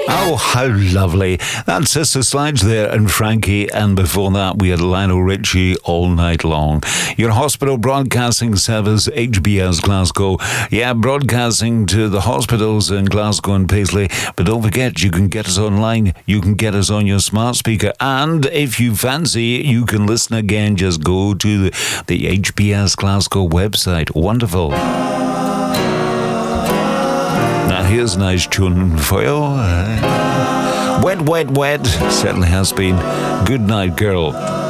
Oh, how lovely. That's Sister Sledge there and Frankie, and before that we had Lionel Richie, All Night Long. Your hospital broadcasting service, HBS Glasgow. Yeah, broadcasting to the hospitals in Glasgow and Paisley, but don't forget, you can get us online, you can get us on your smart speaker, and if you fancy, you can listen again. Just go to the HBS Glasgow website. Wonderful. Now here's a nice tune for you. Wet, wet, wet certainly has been. Good night, girl.